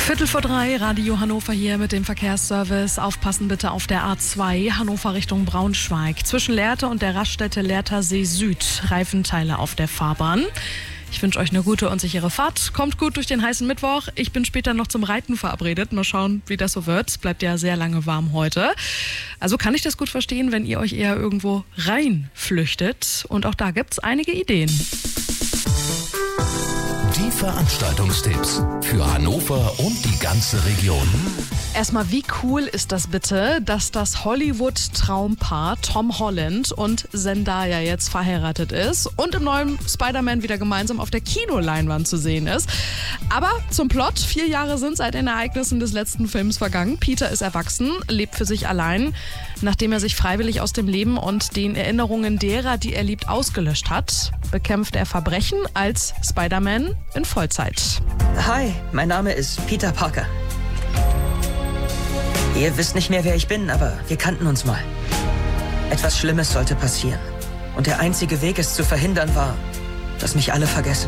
2:15, Radio Hannover hier mit dem Verkehrsservice. Aufpassen bitte auf der A2, Hannover Richtung Braunschweig. Zwischen Lehrte und der Raststätte Lehrtersee Süd, Reifenteile auf der Fahrbahn. Ich wünsche euch eine gute und sichere Fahrt. Kommt gut durch den heißen Mittwoch. Ich bin später noch zum Reiten verabredet. Mal schauen, wie das so wird. Es bleibt ja sehr lange warm heute. Also kann ich das gut verstehen, wenn ihr euch eher irgendwo reinflüchtet. Und auch da gibt's einige Ideen. Die Veranstaltungstipps für Hannover und die ganze Region. Erstmal, wie cool ist das bitte, dass das Hollywood-Traumpaar Tom Holland und Zendaya jetzt verheiratet ist und im neuen Spider-Man wieder gemeinsam auf der Kinoleinwand zu sehen ist. Aber zum Plot: 4 Jahre sind seit den Ereignissen des letzten Films vergangen. Peter ist erwachsen, lebt für sich allein, nachdem er sich freiwillig aus dem Leben und den Erinnerungen derer, die er liebt, ausgelöscht hat, bekämpft er Verbrechen als Spider-Man in Vollzeit. Hi, mein Name ist Peter Parker. Ihr wisst nicht mehr, wer ich bin, aber wir kannten uns mal. Etwas Schlimmes sollte passieren. Und der einzige Weg, es zu verhindern, war, dass mich alle vergessen.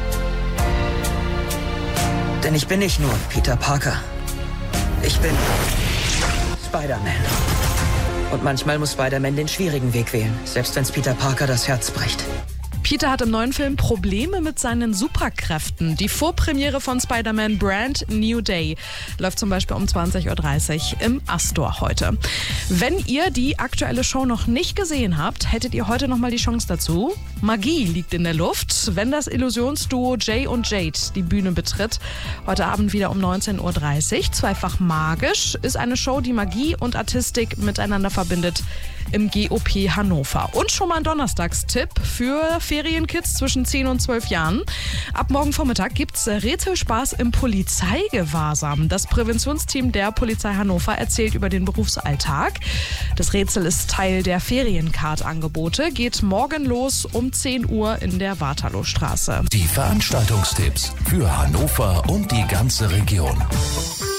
Denn ich bin nicht nur Peter Parker. Ich bin Spider-Man. Und manchmal muss Spider-Man den schwierigen Weg wählen, selbst wenn's Peter Parker das Herz bricht. Peter hat im neuen Film Probleme mit seinen Superkräften. Die Vorpremiere von Spider-Man Brand New Day läuft zum Beispiel um 20:30 Uhr im Astor heute. Wenn ihr die aktuelle Show noch nicht gesehen habt, hättet ihr heute noch mal die Chance dazu. Magie liegt in der Luft, wenn das Illusionsduo Jay und Jade die Bühne betritt. Heute Abend wieder um 19:30 Uhr. Zweifach magisch ist eine Show, die Magie und Artistik miteinander verbindet im GOP Hannover. Und schon mal ein Donnerstagstipp für Ferienkids zwischen 10 und 12 Jahren. Ab morgen Vormittag gibt's Rätselspaß im Polizeigewahrsam. Das Präventionsteam der Polizei Hannover erzählt über den Berufsalltag. Das Rätsel ist Teil der Feriencard-Angebote. Geht morgen los um 10 Uhr in der Waterloostraße. Die Veranstaltungstipps für Hannover und die ganze Region.